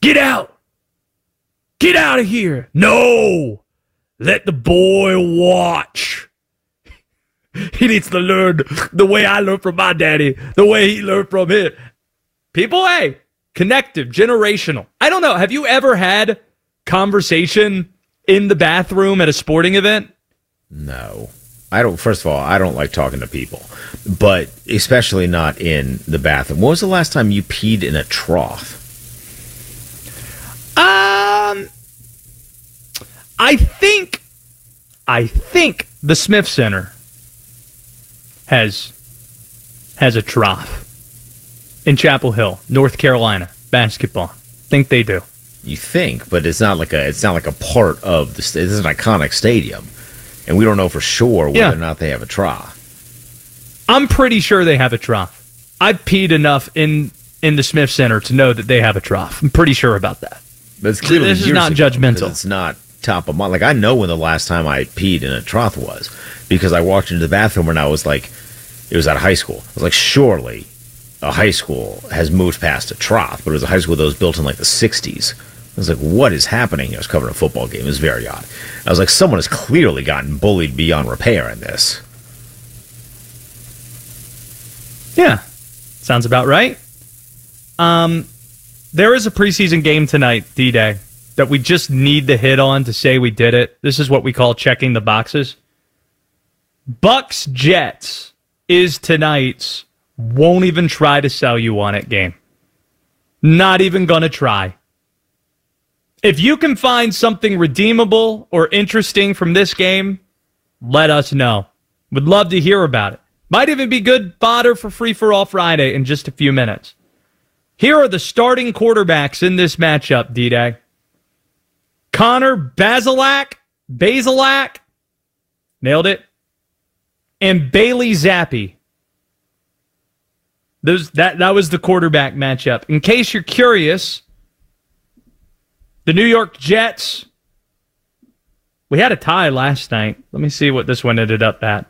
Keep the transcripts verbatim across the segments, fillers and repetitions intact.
Get out. Get out of here. No. Let the boy watch. He needs to learn the way I learned from my daddy, the way he learned from him. People, hey, connective, generational. I don't know. Have you ever had conversation in the bathroom at a sporting event? No. I don't. First of all, I don't like talking to people, but especially not in the bathroom. When was the last time you peed in a trough? Um, I think, I think the Smith Center has has a trough in Chapel Hill, North Carolina, basketball. Think they do. You think, but it's not like a. It's not like a part of the. This is an iconic stadium. And we don't know for sure whether yeah. or not they have a trough. I'm pretty sure they have a trough. I've peed enough in, in the Smith Center to know that they have a trough. I'm pretty sure about that. But it's clearly this is not ago, judgmental. It's not top of mind. Like, I know when the last time I peed in a trough was, because I walked into the bathroom and I was like, it was at a high school. I was like, surely a high school has moved past a trough, but it was a high school that was built in like the sixties. I was like, what is happening? I was covering a football game. It was very odd. I was like, someone has clearly gotten bullied beyond repair in this. Yeah. Sounds about right. Um, there is a preseason game tonight, D-Day, that we just need to hit on to say we did it. This is what we call checking the boxes. Bucks Jets is tonight's won't even try to sell you on it game. Not even going to try. If you can find something redeemable or interesting from this game, let us know. Would love to hear about it. Might even be good fodder for Free For All Friday in just a few minutes. Here are the starting quarterbacks in this matchup, D-Day. Connor Bazelak, Bazelak, nailed it, and Bailey Zappi. Those, that, that was the quarterback matchup. In case you're curious, the New York Jets, we had a tie last night. Let me see what this one ended up at.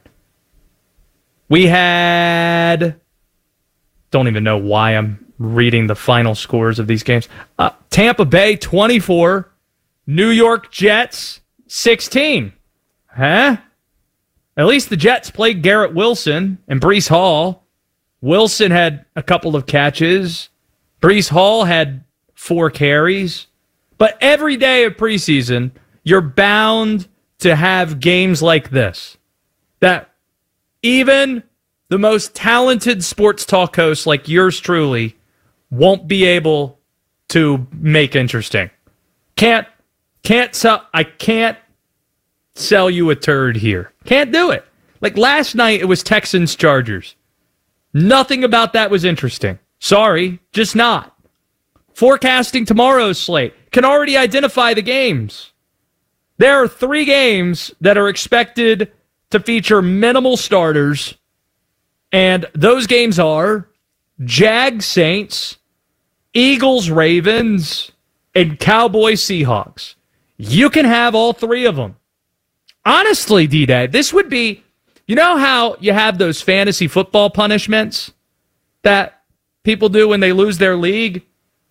We had, don't even know why I'm reading the final scores of these games. Uh, Tampa Bay twenty-four, New York Jets sixteen. Huh? At least the Jets played Garrett Wilson and Breece Hall. Wilson had a couple of catches. Breece Hall had four carries. But every day of preseason, you're bound to have games like this. That even the most talented sports talk hosts like yours truly won't be able to make interesting. Can't, can't sell, I can't sell you a turd here. Can't do it. Like last night, it was Texans Chargers. Nothing about that was interesting. Sorry, just not. Forecasting tomorrow's slate. Can already identify the games. There are three games that are expected to feature minimal starters, and those games are Jags Saints, Eagles Ravens, and Cowboys Seahawks. You can have all three of them. Honestly, D-Day, this would be, you know how you have those fantasy football punishments that people do when they lose their league?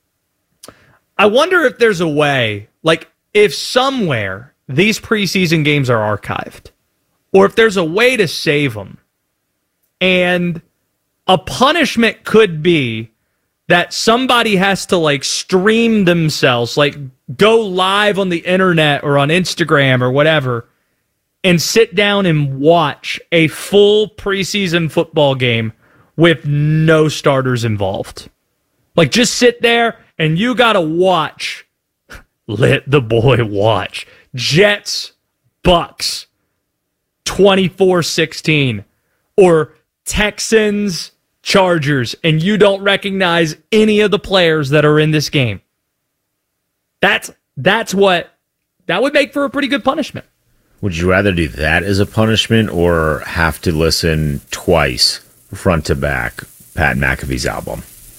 I wonder if there's a way, like if somewhere these preseason games are archived, or if there's a way to save them. And a punishment could be that somebody has to like stream themselves, like go live on the internet or on Instagram or whatever, and sit down and watch a full preseason football game with no starters involved. Like just sit there and you got to watch. Let the boy watch. Jets, Bucks, twenty-four sixteen. Or Texans, Chargers, and you don't recognize any of the players that are in this game. That's that's what, that would make for a pretty good punishment. Would you rather do that as a punishment or have to listen twice, front to back, Pat McAfee's album?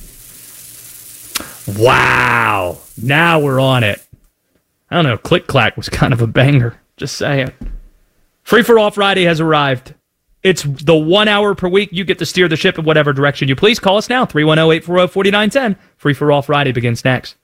Wow. Now we're on it. I don't know. Click Clack was kind of a banger. Just saying. Free for All Friday has arrived. It's the one hour per week you get to steer the ship in whatever direction you please. Call us now. three one zero, eight four zero, four nine one zero. Free for All Friday begins next.